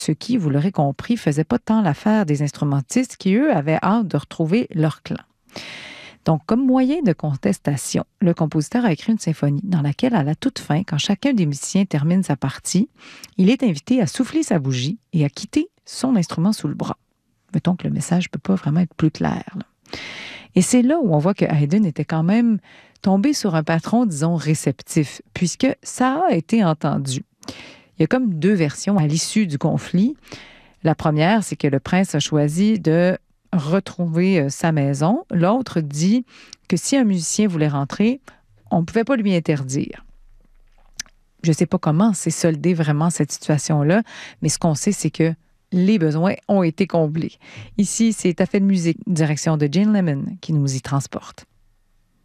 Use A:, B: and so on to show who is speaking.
A: ce qui, vous l'aurez compris, faisait pas tant l'affaire des instrumentistes qui, eux, avaient hâte de retrouver leur clan. Donc, comme moyen de contestation, le compositeur a écrit une symphonie dans laquelle, à la toute fin, quand chacun des musiciens termine sa partie, il est invité à souffler sa bougie et à quitter son instrument sous le bras. Mettons que le message ne peut pas vraiment être plus clair, là. Et c'est là où on voit que Haydn était quand même tombé sur un patron, disons, réceptif, puisque ça a été entendu. Il y a comme deux versions à l'issue du conflit. La première, c'est que le prince a choisi de retrouver sa maison. L'autre dit que si un musicien voulait rentrer, on ne pouvait pas lui interdire. Je ne sais pas comment s'est soldée vraiment cette situation-là, mais ce qu'on sait, c'est que les besoins ont été comblés. Ici, c'est À fait de musique, direction de Jane Lemon, qui nous y transporte.